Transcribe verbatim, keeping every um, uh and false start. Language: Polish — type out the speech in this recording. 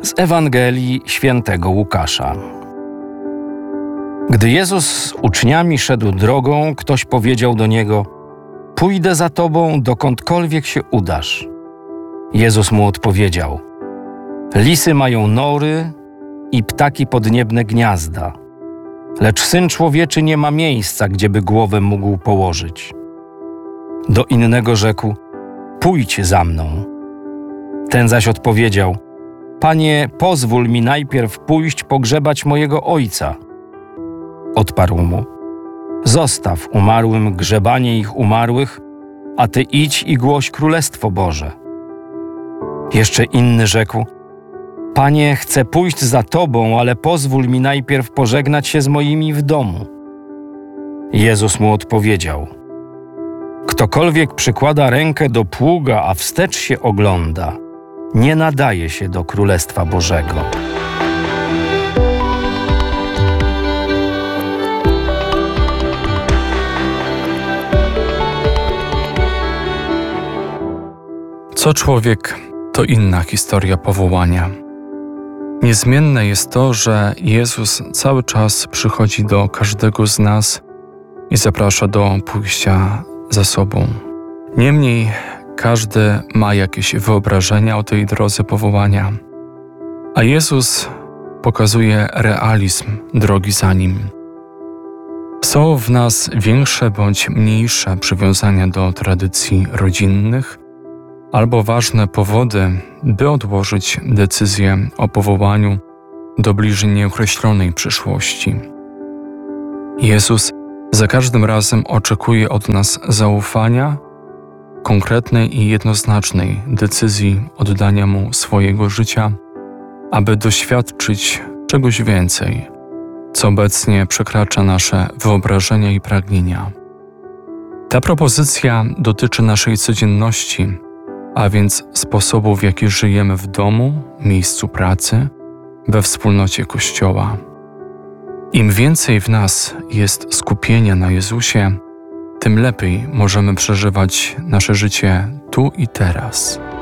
Z Ewangelii Świętego Łukasza. Gdy Jezus z uczniami szedł drogą, ktoś powiedział do Niego: „Pójdę za Tobą, dokądkolwiek się udasz”. Jezus mu odpowiedział: „Lisy mają nory i ptaki podniebne gniazda, lecz Syn Człowieczy nie ma miejsca, gdzieby głowę mógł położyć”. Do innego rzekł: „Pójdź za mną”. Ten zaś odpowiedział: „Panie, pozwól mi najpierw pójść pogrzebać mojego ojca”. Odparł mu: „Zostaw umarłym grzebanie ich umarłych, a ty idź i głoś Królestwo Boże”. Jeszcze inny rzekł: „Panie, chcę pójść za Tobą, ale pozwól mi najpierw pożegnać się z moimi w domu”. Jezus mu odpowiedział: „Ktokolwiek przykłada rękę do pługa, a wstecz się ogląda, nie nadaje się do Królestwa Bożego”. Co człowiek, to inna historia powołania. Niezmienne jest to, że Jezus cały czas przychodzi do każdego z nas i zaprasza do pójścia za sobą. Niemniej każdy ma jakieś wyobrażenia o tej drodze powołania, a Jezus pokazuje realizm drogi za Nim. Są w nas większe bądź mniejsze przywiązania do tradycji rodzinnych, albo ważne powody, by odłożyć decyzję o powołaniu do bliżej nieokreślonej przyszłości. Jezus za każdym razem oczekuje od nas zaufania, konkretnej i jednoznacznej decyzji oddania Mu swojego życia, aby doświadczyć czegoś więcej, co obecnie przekracza nasze wyobrażenia i pragnienia. Ta propozycja dotyczy naszej codzienności, a więc sposobu, w jaki żyjemy w domu, miejscu pracy, we wspólnocie Kościoła. Im więcej w nas jest skupienia na Jezusie, tym lepiej możemy przeżywać nasze życie tu i teraz.